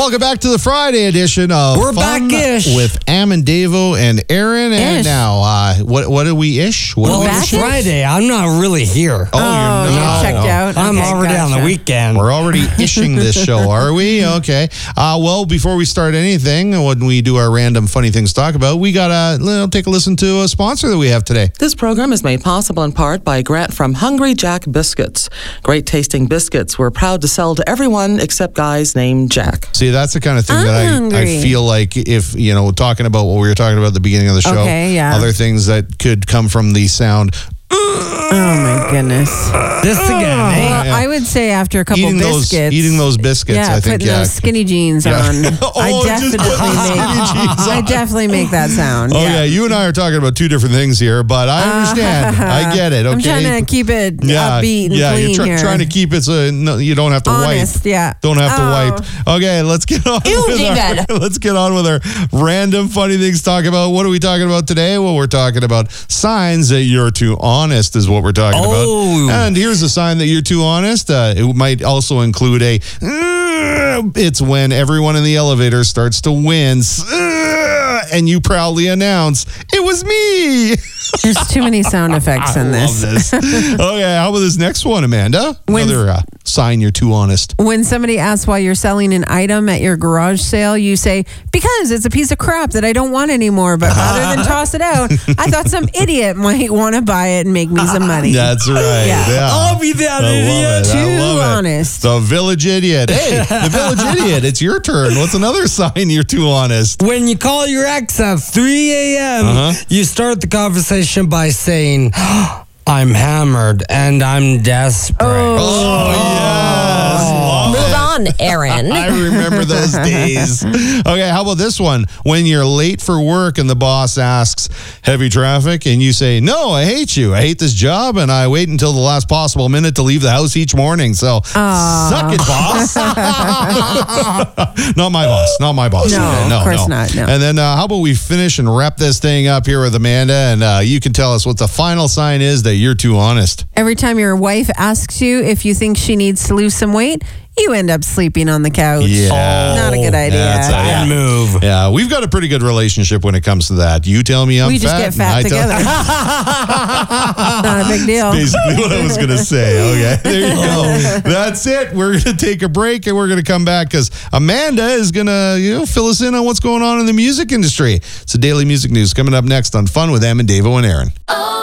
welcome back to the Friday edition of We're Fun back-ish. with Davo and Aaron. And Ish. now, what do we ish? What Well, do we it's ish? Friday. I'm not really here. Oh, you're you're not. checked out. I'm Okay, already on the gotcha. weekend. We're already ishing this show, are we? Okay. Well, before we start anything, when we do our random funny things to talk about, we got to take a listen to a sponsor that we have today. This program is made possible in part by a grant from Hungry Jack Biscuits. Great tasting biscuits we're proud to sell to everyone except guys named Jack. See, that's the kind of thing I'm that I hungry. feel like if, talking about what we were talking about at the beginning of the show, Okay, yeah. other things that could come from the sound. Oh my goodness. This again, eh? Well, I would say after a couple biscuits. Eating those biscuits, yeah, I think, putting those skinny jeans on. Oh, just put the skinny jeans on. I definitely make that sound. Oh, yeah. You and I are talking about two different things here, but I understand. I get it, okay? I'm trying to keep it upbeat and clean you're here. trying to keep it so you don't have to Honest, wipe. yeah. Don't have to Oh. wipe. Okay, let's get on let's get on with our random funny things to talk about. What are we talking about today? Well, we're talking about signs that you're too honest is what we're talking about. And here's a sign that you're too honest. It might also include it's when everyone in the elevator starts to wince and you proudly announce, it was me. There's too many sound effects in this. Love this. Okay, how about this next one, Amanda? When- Another sign you're too honest. When somebody asks why you're selling an item at your garage sale, you say, because it's a piece of crap that I don't want anymore. But rather than toss it out, I thought some idiot might want to buy it and make me some money. That's right. Yeah. I'll be that idiot. Too honest. The village idiot. Hey, the village idiot. It's your turn. What's another sign you're too honest? When you call your ex at 3 a.m., you start the conversation by saying, I'm hammered and I'm desperate. Oh, yes. Love Move it. on, Aaron. I remember those days. Okay, how about this one? When you're late for work and the boss asks, heavy traffic, and you say, no, I hate you. I hate this job, and I wait until the last possible minute to leave the house each morning. So, suck it, boss. Not my boss. Not my boss. No, of course not, no. And then how about we finish and wrap this thing up here with Amanda, and you can tell us what the final sign is that you're too honest. Every time your wife asks you if you think she needs to lose some weight, you end up sleeping on the couch. Yeah. Not a good idea. That's Bad move. Yeah, we've got a pretty good relationship when it comes to that. You tell me I'm We just fat. get fat and I tell- together. Not a big deal. Basically what I was going to say. Okay, there you go. That's it. We're going to take a break and we're going to come back because Amanda is going to fill us in on what's going on in the music industry. It's a daily music news coming up next on Fun with Em and Davo and Aaron.